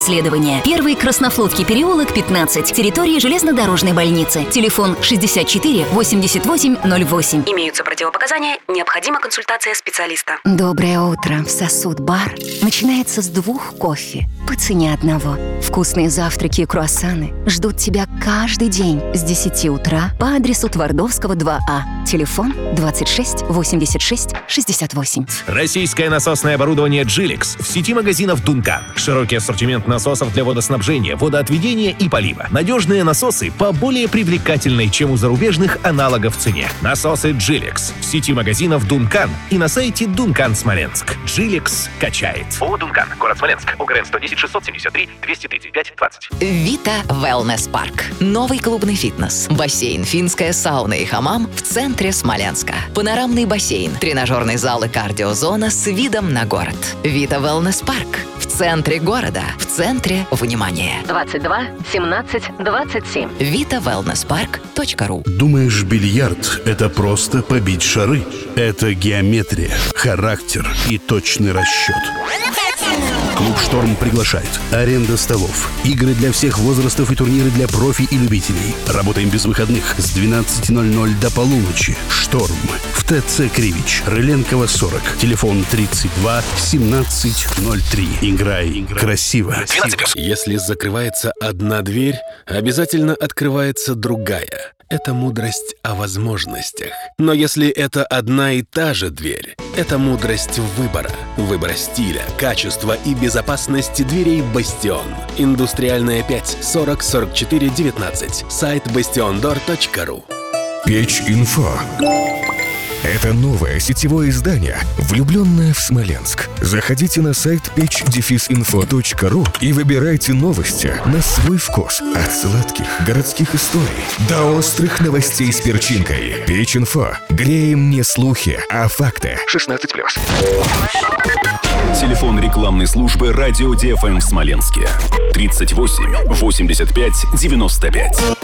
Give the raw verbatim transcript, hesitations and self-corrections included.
Исследование. Первый Краснофлотский переулок, пятнадцать. Территория железнодорожной больницы. Телефон шестьдесят четыре восемьдесят восемь ноль восемь. Имеются противопоказания. Необходима консультация специалиста. Доброе утро. В Сосуд-бар начинается с двух кофе по цене одного. Вкусные завтраки и круассаны ждут тебя каждый день с десяти утра по адресу Твардовского, два А. Телефон двадцать шесть восемьдесят шесть шестьдесят восемь. Российское насосное оборудование «Джиликс» в сети магазинов «Дункан». Широкий ассортимент насосов для водоснабжения, водоотведения и полива. Надежные насосы по более привлекательной, чем у зарубежных аналогов цене. Насосы «Джиликс» в сети магазинов «Дункан» и на сайте «Дункан Смоленск». «Джиликс» качает. ООО «Дункан», город Смоленск, ОГРН сто десять шестьсот семьдесят три двести тридцать пять двадцать. Вита Wellness Парк. Новый клубный фитнес. Бассейн, финская сауна и хамам в центре Смоленска. Панорамный бассейн, тренажерный зал и кардиозона с видом на город. Вита Wellness Парк. В центре города. В центре внимания. двадцать два семнадцать двадцать семь. вита велнес парк точка ру. Думаешь, бильярд — это просто побить шары? Это геометрия, характер и точный расчет. Клуб «Шторм» приглашает. Аренда столов, игры для всех возрастов и турниры для профи и любителей. Работаем без выходных с двенадцати ноль-ноль до полуночи. «Шторм» в ТЦ Кривич, Рыленкова, сорок. Телефон тридцать два семнадцать ноль три. Играй, играй красиво. Если закрывается одна дверь, обязательно открывается другая. Это мудрость о возможностях. Но если это одна и та же дверь, это мудрость выбора. Выбора стиля, качества и безопасности дверей «Бастион». Индустриальная пять, сорок сорок четыре девятнадцать. Сайт бастион дор точка ру. Печь.Инфо. Это новое сетевое издание, влюбленное в Смоленск. Заходите на сайт печь инфо точка ру и выбирайте новости на свой вкус. От сладких городских историй до острых новостей с перчинкой. Печь.Инфо. Греем не слухи, а факты. шестнадцать плюс. Телефон рекламной службы «Радио ди эф эм» в Смоленске. тридцать восемь восемьдесят пять девяносто пять.